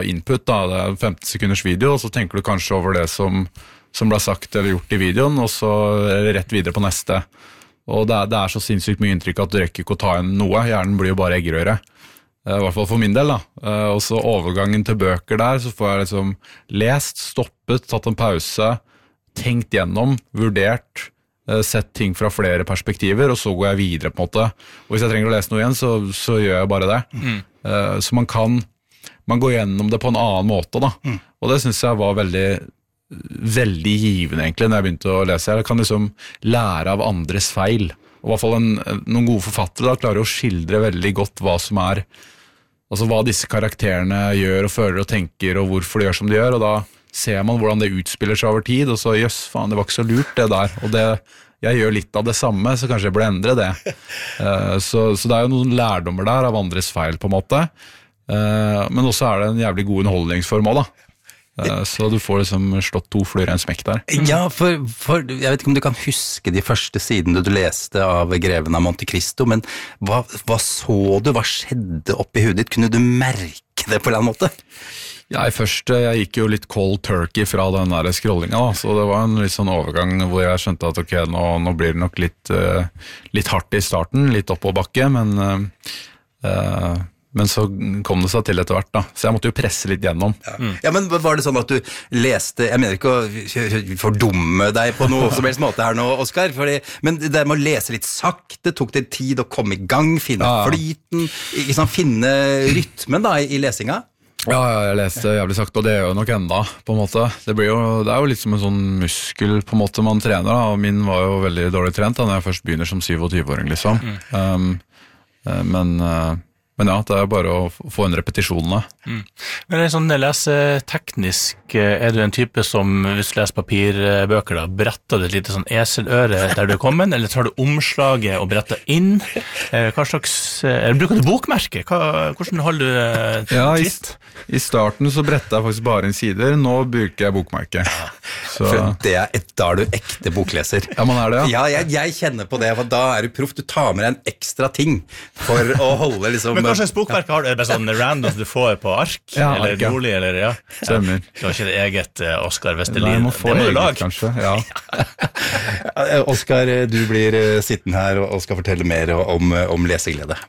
input da, det 15 sekunders video, og så tenker du kanskje over det som ble sagt eller gjort i videoen, og så rett videre på neste. Og det er så sinnssykt mye inntrykk at du rekker ikke å ta inn noe, hjernen blir jo bare eggerøre. I hvert fall for min del da. Og så overgangen til bøker der, så får jeg liksom lest, stoppet, tatt en pause, tenkt gjennom, vurdert, sett ting fra flere perspektiver, og så går jeg videre på en måte. Og hvis jeg trenger å lese noe igjen, så gjør jeg bare det. Så man går gjennom det på en annen måte da. Og det synes jeg var veldig givende egentlig når jeg begynte å lese. Jeg kan liksom lære av andres feil. Og i hvert fall noen gode forfattere da klarer å skildre veldig godt hva som altså hva disse karakterene gjør og føler og tenker, og hvorfor de gjør som de gjør, og da ser man hvordan det utspiller seg over tid, og så, jøss, faen, det var ikke så lurt det der, og jeg gjør litt av det samme, så kanskje jeg burde endre det. Så det er jo noen lærdommer der av andres feil på en måte, men også er det en jævlig god underholdningsform også da. Så du får liksom slått 2 fluer i en smekk der. Ja, for jeg vet ikke om du kan huske de første sidene du leste av Greven av Monte Cristo, men hva så du? Hva skjedde oppi hudet ditt? Kunne du merke det på en eller annen måte? Ja, jeg gikk jo litt cold turkey fra den der scrollingen da, så det var en litt sånn overgang hvor jeg skjønte at ok, nå blir det nok litt hardt i starten, litt opp på bakke, men så kom det seg til etter hvert da, så jeg måtte jo presse litt gjennom. Ja, men var det sånn at du leste, jeg mener ikke å fordumme deg på noe som helst måte her nå, Oskar, men det med å lese litt sakte, tok det tid å komme i gang, finne flyten, ikke sant, finne rytmen da i lesinga? Ja, jeg leste jævlig sakte, og det gjør jo nok enda, på en måte. Det er jo litt som en sånn muskel på en måte man trener da, og min var jo veldig dårlig trent da, når jeg først begynner som 27-åring liksom. Men ja, det er bare å få en repetisjon da. Men det er sånn, leseteknisk, er du en type som, hvis du leser papirbøker da, bretter du et lite sånn eseløre der du er kommet, eller tar du omslaget og bretter inn? Hva slags, bruker du bokmerke? Hvordan holder du tritt? I starten så brettet jeg faktisk bare inn sider, nå bruker jeg bokmerke. For da er du ekte bokleser. Ja, man er det, ja. Ja, jeg kjenner på det, for da er du proff, du tar med deg en ekstra ting for å holde liksom... Men hva slags bokmerke har du? Er det bare sånn random du får på ark? Ja, eller ark, ja. rolig, eller ja? Stemmer. Du har ikke det eget Oskar Vestelin? Nei, jeg må få eget, kanskje, ja. Oskar, du blir sittende her og skal fortelle mer om leseglede.